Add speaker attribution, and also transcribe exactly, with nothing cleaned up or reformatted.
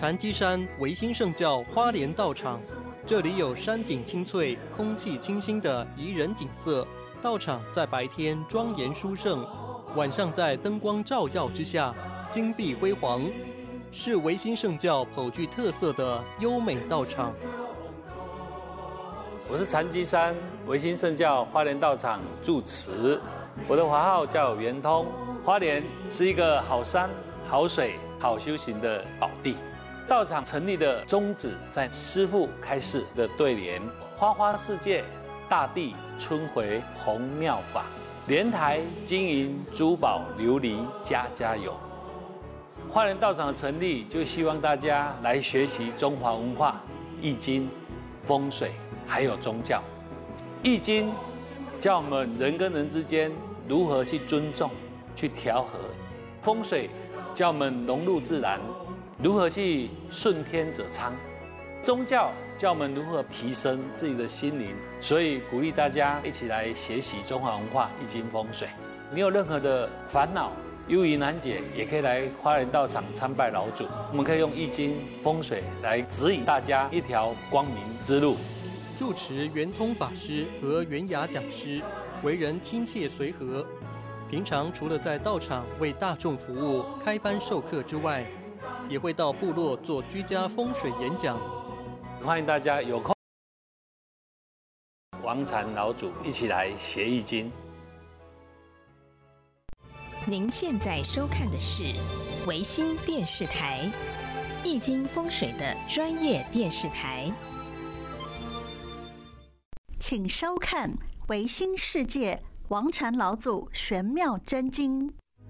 Speaker 1: 禅机山维新圣教花莲道场，这里有山景清脆、空气清新的宜人景色。道场在白天庄严殊胜，晚上在灯光照耀之下，金碧辉煌，是维新圣教颇具特色的优美道场。
Speaker 2: 我是禅机山维新圣教花莲道场住持，我的华号叫圆通。花莲是一个好山、好水、好修行的宝地。道场成立的宗旨在师父开示的对联：花花世界，大地春回红妙法，莲台金银珠宝琉璃家家有。花莲道场的成立，就希望大家来学习中华文化、易经、风水，还有宗教。易经教我们人跟人之间如何去尊重、去调和；风水教我们融入自然，如何去顺天者昌；宗教教我们如何提升自己的心灵。所以鼓励大家一起来学习中华文化、易经、风水。你有任何的烦恼、忧疑难解，也可以来花莲道场参拜老祖。我们可以用易经、风水来指引大家一条光明之路。
Speaker 1: 住持圆通法师和圆雅讲师为人亲切随和，平常除了在道场为大众服务、开班授课之外，也会到部落做居家风水演讲。
Speaker 2: 欢迎大家有空王禅老祖一起来学易经。
Speaker 3: 您现在收看的是维新电视台易经风水的专业电视台，
Speaker 4: 请收看维新世界王禅老祖玄妙真经。